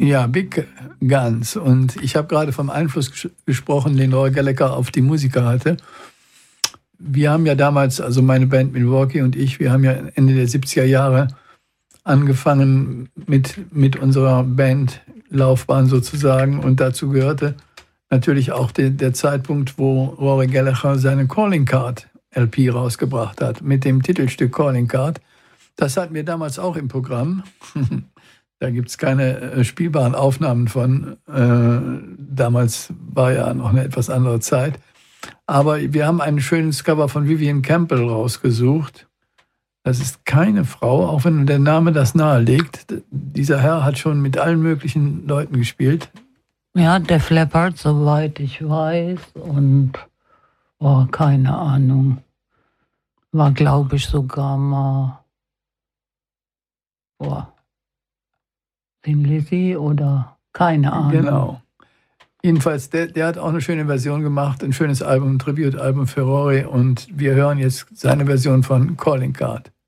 Ja, Big Guns. Und ich habe gerade vom Einfluss gesprochen, den Roy Gallagher auf die Musiker hatte. Wir haben ja damals, also meine Band Milwaukee und ich, wir haben ja Ende der 70er Jahre angefangen mit unserer Bandlaufbahn sozusagen. Und dazu gehörte natürlich auch der Zeitpunkt, wo Rory Gallagher seine Calling Card LP rausgebracht hat, mit dem Titelstück Calling Card. Das hatten wir damals auch im Programm. Da gibt es keine spielbaren Aufnahmen von. Damals war ja noch eine etwas andere Zeit. Aber wir haben ein schönes Cover von Vivian Campbell rausgesucht. Das ist keine Frau, auch wenn der Name das nahelegt. Dieser Herr hat schon mit allen möglichen Leuten gespielt. Ja, Def Leppard, soweit ich weiß. Und, keine Ahnung. War, glaube ich, sogar mal Thin Lizzy oder keine Ahnung. Genau. Jedenfalls, der hat auch eine schöne Version gemacht, ein schönes Album, ein Tribute-Album für Rory. Und wir hören jetzt seine Version von Calling Card.